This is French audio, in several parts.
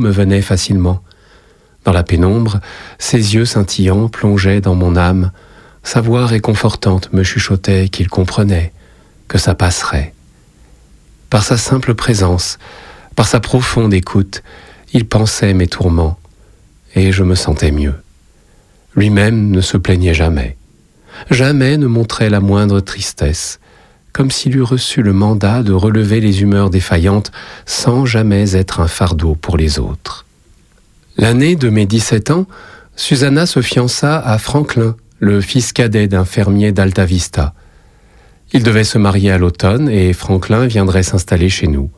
me venait facilement. Dans la pénombre, ses yeux scintillants plongeaient dans mon âme. Sa voix réconfortante me chuchotait qu'il comprenait, que ça passerait. Par sa simple présence, par sa profonde écoute, il pensait mes tourments, et je me sentais mieux. Lui-même ne se plaignait jamais. Jamais ne montrait la moindre tristesse, comme s'il eût reçu le mandat de relever les humeurs défaillantes sans jamais être un fardeau pour les autres. L'année de mes 17 ans, Susanna se fiança à Franklin, le fils cadet d'un fermier d'Alta Vista. Il devait se marier à l'automne et Franklin viendrait s'installer chez nous.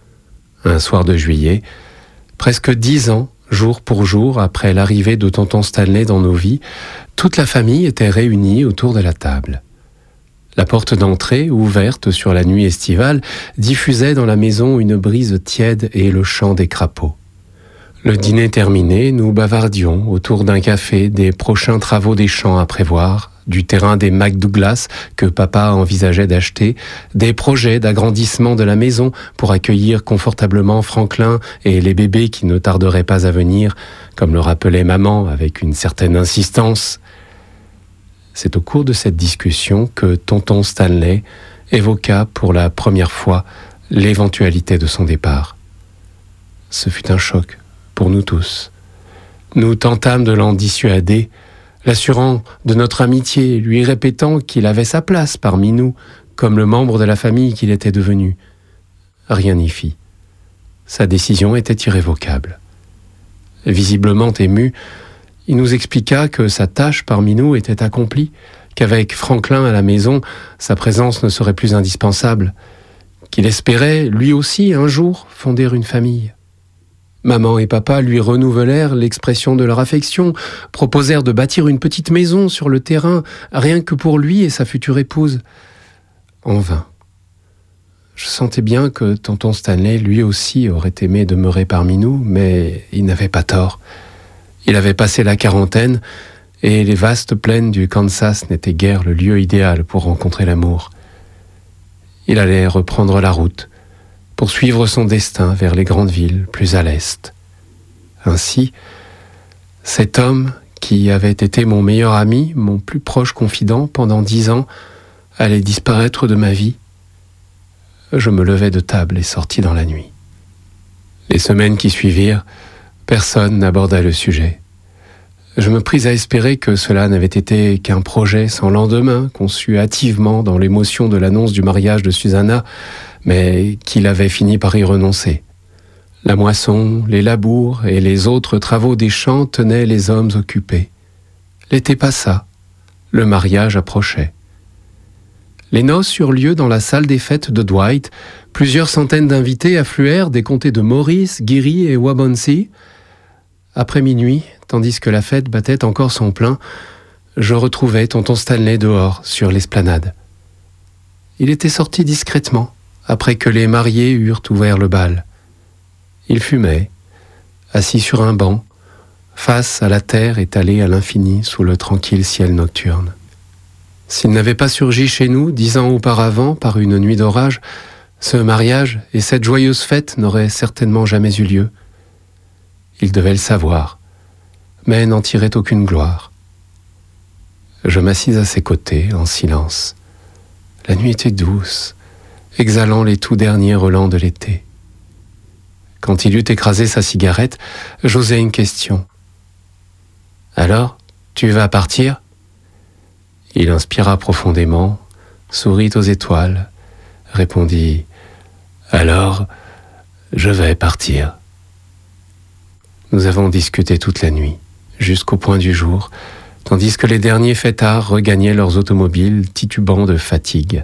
Un soir de juillet, presque 10 ans, jour pour jour, après l'arrivée de tonton Stanley dans nos vies, toute la famille était réunie autour de la table. La porte d'entrée, ouverte sur la nuit estivale, diffusait dans la maison une brise tiède et le chant des crapauds. Le dîner terminé, nous bavardions autour d'un café des prochains travaux des champs à prévoir, du terrain des McDouglas que papa envisageait d'acheter, des projets d'agrandissement de la maison pour accueillir confortablement Franklin et les bébés qui ne tarderaient pas à venir, comme le rappelait maman avec une certaine insistance. C'est au cours de cette discussion que tonton Stanley évoqua pour la première fois l'éventualité de son départ. Ce fut un choc pour nous tous. Nous tentâmes de l'en dissuader, l'assurant de notre amitié, lui répétant qu'il avait sa place parmi nous, comme le membre de la famille qu'il était devenu. Rien n'y fit. Sa décision était irrévocable. Visiblement ému, il nous expliqua que sa tâche parmi nous était accomplie, qu'avec Franklin à la maison, sa présence ne serait plus indispensable, qu'il espérait, lui aussi, un jour, fonder une famille. Maman et papa lui renouvelèrent l'expression de leur affection, proposèrent de bâtir une petite maison sur le terrain, rien que pour lui et sa future épouse. En vain. Je sentais bien que tonton Stanley, lui aussi, aurait aimé demeurer parmi nous, mais il n'avait pas tort. Il avait passé la quarantaine, et les vastes plaines du Kansas n'étaient guère le lieu idéal pour rencontrer l'amour. Il allait reprendre la route, pour suivre son destin vers les grandes villes plus à l'est. Ainsi, cet homme qui avait été mon meilleur ami, mon plus proche confident pendant 10 ans, allait disparaître de ma vie. Je me levai de table et sortis dans la nuit. Les semaines qui suivirent, personne n'aborda le sujet. Je me pris à espérer que cela n'avait été qu'un projet sans lendemain, conçu hâtivement dans l'émotion de l'annonce du mariage de Susanna, mais qu'il avait fini par y renoncer. La moisson, les labours et les autres travaux des champs tenaient les hommes occupés. L'été passa, le mariage approchait. Les noces eurent lieu dans la salle des fêtes de Dwight. Plusieurs centaines d'invités affluèrent des comtés de Morris, Geary et Waubonsee. Après minuit, tandis que la fête battait encore son plein, je retrouvai tonton Stanley dehors, sur l'esplanade. Il était sorti discrètement, après que les mariés eurent ouvert le bal. Il fumait, assis sur un banc, face à la terre étalée à l'infini sous le tranquille ciel nocturne. S'il n'avait pas surgi chez nous 10 ans auparavant par une nuit d'orage, ce mariage et cette joyeuse fête n'auraient certainement jamais eu lieu. Il devait le savoir, mais n'en tirait aucune gloire. Je m'assis à ses côtés, en silence. La nuit était douce, exhalant les tout derniers relents de l'été. Quand il eut écrasé sa cigarette, j'osai une question. « Alors, tu vas partir ?» Il inspira profondément, sourit aux étoiles, répondit « Alors, je vais partir. » Nous avons discuté toute la nuit, jusqu'au point du jour, tandis que les derniers fêtards regagnaient leurs automobiles titubants de fatigue.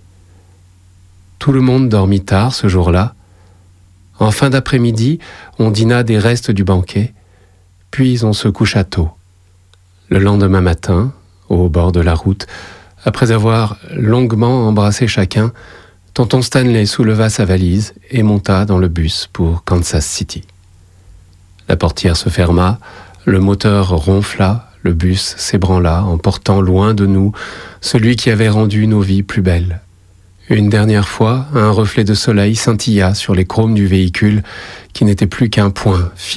Tout le monde dormit tard ce jour-là. En fin d'après-midi, on dîna des restes du banquet, puis on se coucha tôt. Le lendemain matin, au bord de la route, après avoir longuement embrassé chacun, tonton Stanley souleva sa valise et monta dans le bus pour Kansas City. La portière se ferma, le moteur ronfla, le bus s'ébranla, emportant loin de nous celui qui avait rendu nos vies plus belles. Une dernière fois, un reflet de soleil scintilla sur les chromes du véhicule qui n'était plus qu'un point